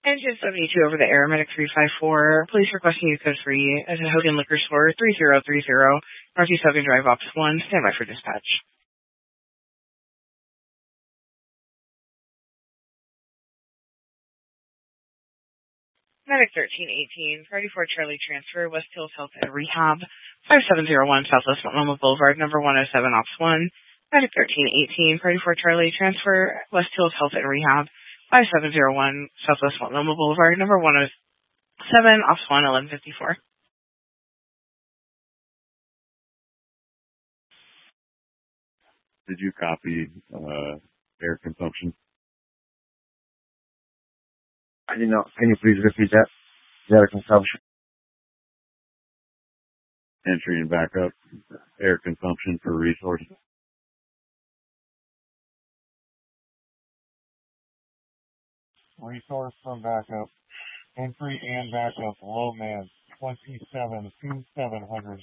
Engine 72 over the air, Medic 354. Police requesting you code 3 at a Hogan Liquor Store, 3030, Northeast Hogan Drive, Ops 1. Stand by for dispatch. Medic 1318, Priority 4 Charlie Transfer, West Hills Health and Rehab, 5701 Southwest Multnomah Boulevard, number 107, Ops 1. Medic 1318, Priority 4 Charlie Transfer, West Hills Health and Rehab, 5701 Southwest Multnomah Boulevard, number 107, Ops 1, 1154. Did you copy air consumption? I did not. Can you please repeat that? Air consumption. Entry and backup. Air consumption for resources. Resource from backup. Entry and backup. Low man. 27,700.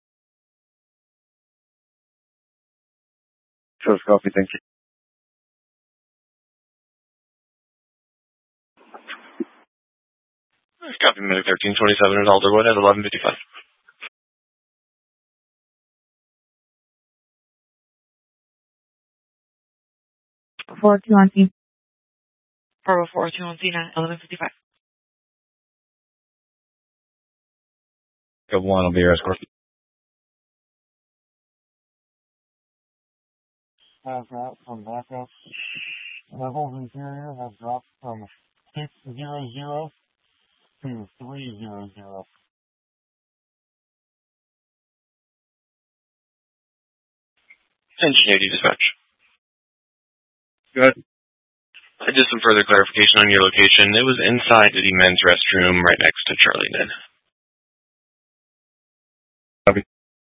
Sure, copy. Thank you. Copy, Medic 1327 at Alderwood at 1155. Bravo 421 at 1155. Go 1 will be your escort. Has dropped from backup. Levels interior has dropped from 600 to 300. Engine 80 dispatch. Good. I did some further clarification on your location. It was inside the men's restroom right next to Charlie Ned. Copy.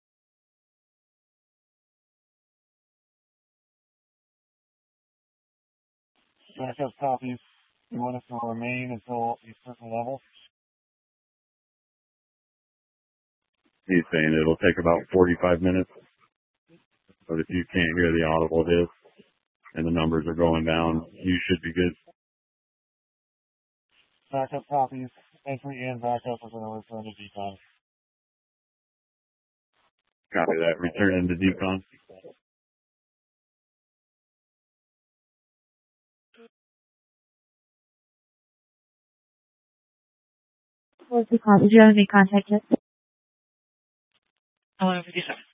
Backup copies. You want us to remain until a certain level? He's saying it'll take about 45 minutes. But if you can't hear the audible hiss and the numbers are going down, you should be good. Backup copies. Entry and backup are going to return to decon. Copy that. Return into decon. What's the call? Did you have any contact yet? 1157.